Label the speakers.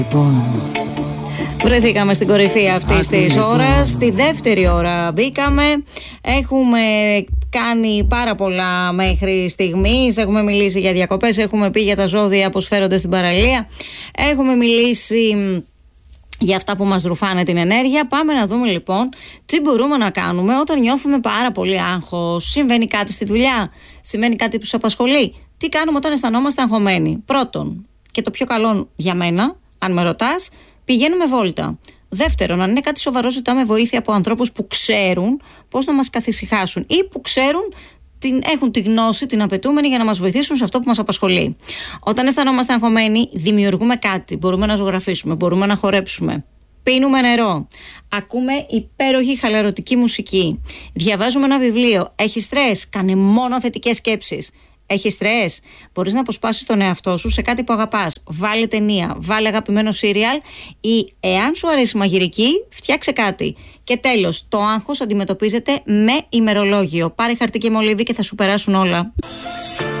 Speaker 1: Βρεθήκαμε στην κορυφή αυτής της ώρας. Στη δεύτερη ώρα μπήκαμε. Έχουμε κάνει πάρα πολλά μέχρι στιγμής. Έχουμε μιλήσει για διακοπές, έχουμε πει για τα ζώδια που σφέρονται στην παραλία, έχουμε μιλήσει για αυτά που μας ρουφάνε την ενέργεια. Πάμε να δούμε λοιπόν τι μπορούμε να κάνουμε όταν νιώθουμε πάρα πολύ άγχος. Συμβαίνει κάτι στη δουλειά, συμβαίνει κάτι που σου απασχολεί. Τι κάνουμε όταν αισθανόμαστε αγχωμένοι? Πρώτον, και το πιο καλό για μένα, αν με ρωτάς, πηγαίνουμε βόλτα. Δεύτερον, αν είναι κάτι σοβαρό, ζητάμε βοήθεια από ανθρώπους που ξέρουν πώς να μας καθησυχάσουν ή που ξέρουν, έχουν τη γνώση, την απαιτούμενη για να μας βοηθήσουν σε αυτό που μας απασχολεί. Όταν αισθανόμαστε αγχωμένοι, δημιουργούμε κάτι. Μπορούμε να ζωγραφίσουμε, μπορούμε να χορέψουμε. Πίνουμε νερό. Ακούμε υπέροχη χαλαρωτική μουσική. Διαβάζουμε ένα βιβλίο. Έχει στρες? Κάνε μόνο θετικές σκέψεις. Έχει στρες? Μπορείς να αποσπάσεις τον εαυτό σου σε κάτι που αγαπάς. Βάλε ταινία, βάλε αγαπημένο σύριαλ ή εάν σου αρέσει μαγειρική, φτιάξε κάτι. Και τέλος, το άγχος αντιμετωπίζεται με ημερολόγιο. Πάρε χαρτί και μολύβι και θα σου περάσουν όλα.